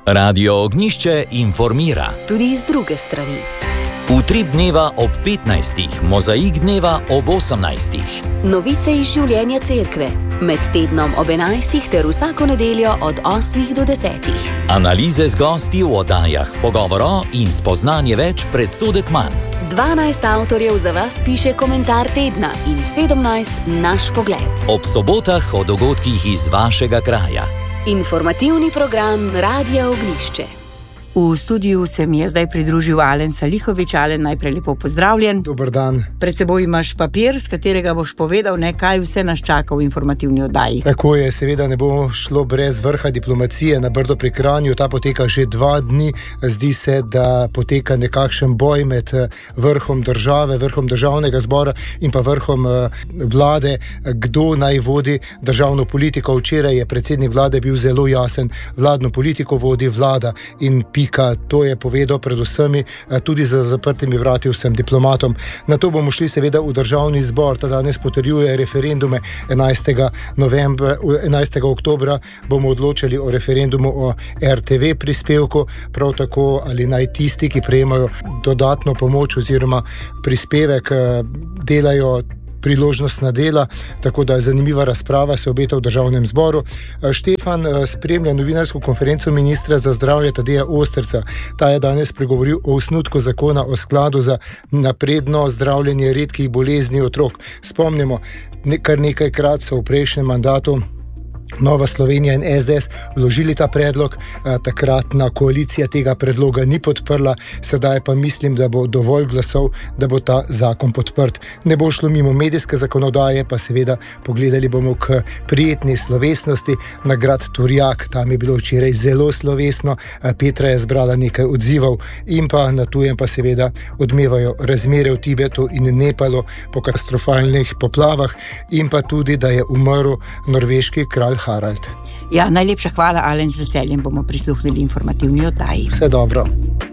Radio Ognjišče informira. Tudi iz druge strani. Utrip dneva ob 15. Mozaik dneva ob 18. Novice iz življenja cerkve. Med tednom ob 11. ter vsako nedeljo od 8. do 10. Analize z gosti v oddajah Pogovoro in Spoznanje več, predsodek manj. 12 avtorjev za vas piše komentar tedna in 17 naš pogled. Ob sobotah o dogodkih iz vašega kraja. Informativni program Radia Ognjišče. V studiu se mi je zdaj pridružil Alen Salihovič. Alen, najprej lepo pozdravljen. Dober dan. Pred seboj imaš papir, s katerega boš povedal, kaj vse nas čaka v informativni oddaji. Tako je, seveda ne bo šlo brez vrha diplomacije na Brdo pri Kranju. Ta poteka že 2 dni. Zdi se, da poteka nekakšen boj med vrhom države, vrhom državnega zbora in pa vrhom vlade, kdo naj vodi državno politiko. Včeraj je predsednik vlade bil zelo jasen. Vladno politiko vodi vlada in to je povedal predvsem tudi za zaprtimi vrati vsem diplomatom. Na to bomo šli seveda v državni zbor. Ta danes potrjuje referendume. 11. oktobra bomo odločili o referendumu o RTV prispevku, prav tako ali naj tisti, ki prejemajo dodatno pomoč oziroma prispevek, delajo priložnostna dela, tako da je zanimiva razprava, se obeta v državnem zboru. Štefan spremlja novinarsko konferenco ministra za zdravje Tadeja Osterca. Ta je danes pregovoril o osnutku zakona o skladu za napredno zdravljenje redkih bolezni otrok. Spomnimo, kar nekajkrat so v prejšnjem mandatu Nova Slovenija in SDS vložili ta predlog, takratna koalicija tega predloga ni podprla, sedaj pa mislim, da bo dovolj glasov, da bo ta zakon podprt. Ne bo šlo mimo medijske zakonodaje, pa seveda pogledali bomo k prijetni slovesnosti na grad Turjak. Tam je bilo včeraj zelo slovesno, Petra je zbrala nekaj odzivov in pa na tujem pa seveda odmevajo razmere v Tibetu in Nepalu po katastrofalnih poplavah in pa tudi, da je umrl norveški kralj Harald. Ja, najlepša hvala, Alen, z veseljem bomo prisluhnili informativni oddaji. Vse dobro.